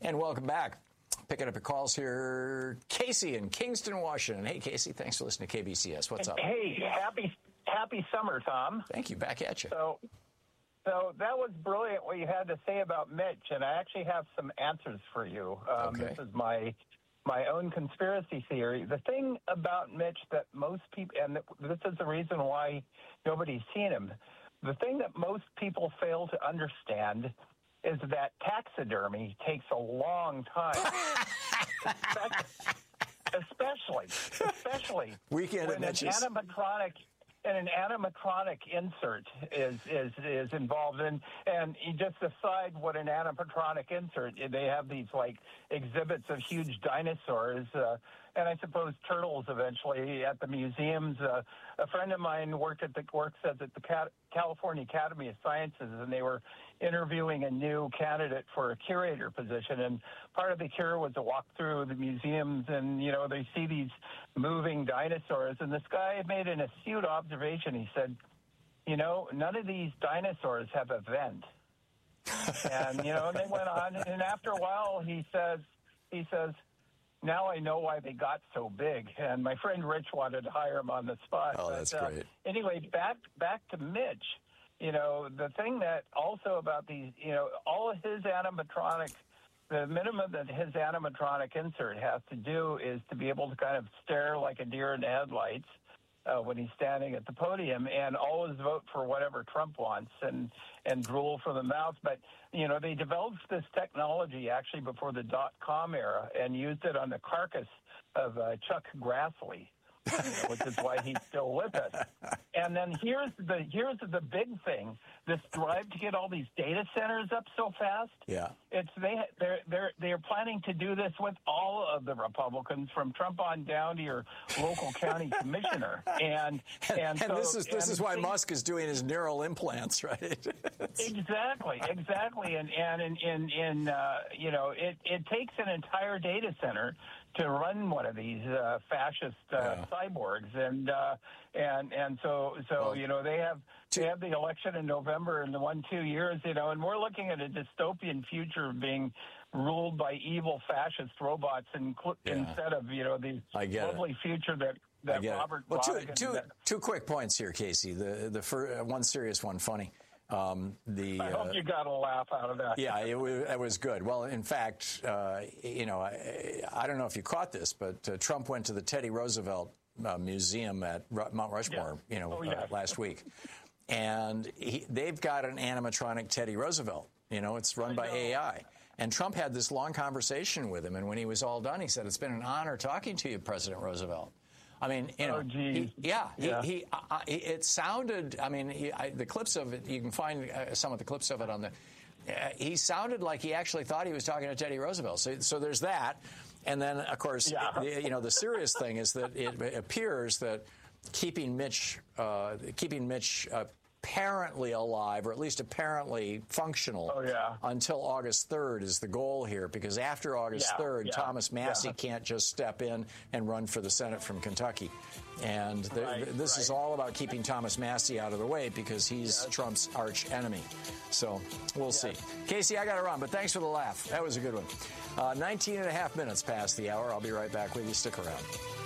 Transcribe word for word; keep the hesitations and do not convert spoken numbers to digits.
And welcome back. Picking up your calls here, Casey in Kingston, Washington. Hey, Casey, thanks for listening to K B C S. What's up? Hey, happy happy summer, Tom. Thank you. Back at you. So, so that was brilliant what you had to say about Mitch, and I actually have some answers for you. Um, okay. This is my my own conspiracy theory. The thing about Mitch that most people, and this is the reason why nobody's seen him, the thing that most people fail to understand is that taxidermy takes a long time. especially, especially Weekend when an animatronic and an animatronic insert is is is involved in, and you just decide what an animatronic insert. They have these like exhibits of huge dinosaurs, uh, and I suppose turtles eventually at the museums. Uh, a friend of mine worked at the works at the California Academy of Sciences, and they were interviewing a new candidate for a curator position, and part of the cure was to walk through the museums, and you know they see these moving dinosaurs, and this guy made an astute observation. He said, you know, none of these dinosaurs have a vent. And you know, and they went on, and after a while he says he says now I know why they got so big. And my friend Rich wanted to hire him on the spot. Oh, that's but, uh, great. Anyway, back back to Mitch. You know, the thing that also about these, you know, all of his animatronic, the minimum that his animatronic insert has to do is to be able to kind of stare like a deer in the headlights uh, when he's standing at the podium and always vote for whatever Trump wants and, and drool from the mouth. But, you know, they developed this technology actually before the dot-com era and used it on the carcass of uh, Chuck Grassley. Which is why he's still with us. And then here's the here's the big thing: this drive to get all these data centers up so fast. Yeah, it's they they're they're they're planning to do this with all of the Republicans, from Trump on down to your local county commissioner. And and, and, so, and this is this and is why things, Musk is doing his neural implants, right? exactly, exactly. And and in in, in uh, you know, it it takes an entire data center to run one of these uh, fascist uh, yeah. cyborgs, and uh, and and so so well, you know they have they have the election in November in the one two years, you know, and we're looking at a dystopian future of being ruled by evil fascist robots, and yeah. instead of you know the lovely it. future that. that Robert well, two, two, that, two quick points here, Casey. The the first, one serious, one funny. Um, the, I hope uh, you got a laugh out of that. Yeah, it, it was good. Well, in fact, uh, you know, I, I don't know if you caught this, but uh, Trump went to the Teddy Roosevelt uh, Museum at Ru- Mount Rushmore, yeah. you know, oh, yeah. uh, last week. And he, they've got an animatronic Teddy Roosevelt. You know, it's run I by know. A I. And Trump had this long conversation with him, and when he was all done, he said, "It's been an honor talking to you, President Roosevelt." I mean, you know, oh, he, yeah, yeah, he, he, uh, it sounded, I mean, he, I, the clips of it, you can find uh, some of the clips of it on the, uh, he sounded like he actually thought he was talking to Teddy Roosevelt. So, so there's that. And then, of course, yeah. the, you know, the serious thing is that it appears that keeping Mitch, uh, keeping Mitch uh, apparently alive, or at least apparently functional, oh, yeah. until August third is the goal here, because after August yeah, third, yeah, Thomas Massie yeah. can't just step in and run for the Senate from Kentucky. And the, right, this right. is all about keeping Thomas Massie out of the way, because he's yes. Trump's arch enemy. So we'll yes. see. Casey, I got to run, but thanks for the laugh. That was a good one. Uh, nineteen and a half minutes past the hour. I'll be right back with you. Stick around.